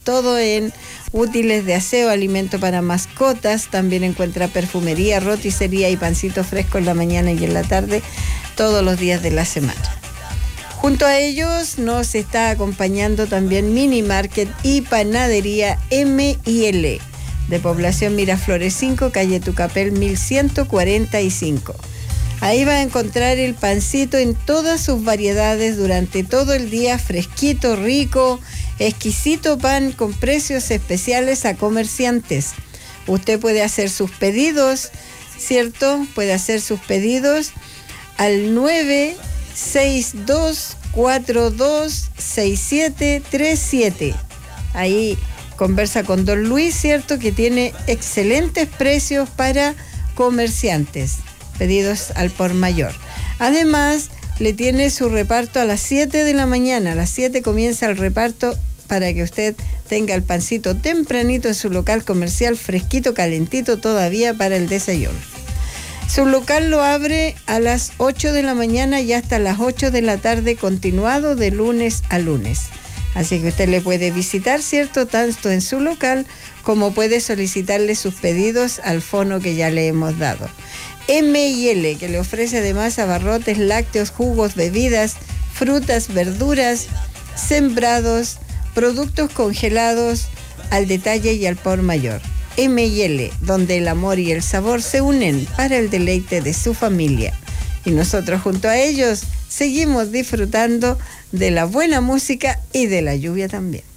todo en útiles de aseo, alimento para mascotas. También encuentra perfumería, roticería y pancito fresco en la mañana y en la tarde, todos los días de la semana. Junto a ellos nos está acompañando también Mini Market y Panadería M&L, de Población Miraflores 5, calle Tucapel 1145. Ahí va a encontrar el pancito en todas sus variedades durante todo el día, fresquito, rico, exquisito pan con precios especiales a comerciantes. Usted puede hacer sus pedidos, ¿cierto? Puede hacer sus pedidos al 962426737. Ahí conversa con don Luis, ¿cierto? Que tiene excelentes precios para comerciantes. Pedidos al por mayor. Además, le tiene su reparto a las 7 de la mañana. A las 7 comienza el reparto para que usted tenga el pancito tempranito en su local comercial, fresquito, calentito todavía para el desayuno. Su local lo abre a las 8 de la mañana y hasta las 8 de la tarde, continuado de lunes a lunes. Así que usted le puede visitar, ¿cierto?, tanto en su local como puede solicitarle sus pedidos al fono que ya le hemos dado. M&L, que le ofrece además abarrotes, lácteos, jugos, bebidas, frutas, verduras, sembrados, productos congelados al detalle y al por mayor. M&L, donde el amor y el sabor se unen para el deleite de su familia. Y nosotros junto a ellos seguimos disfrutando de la buena música y de la lluvia también.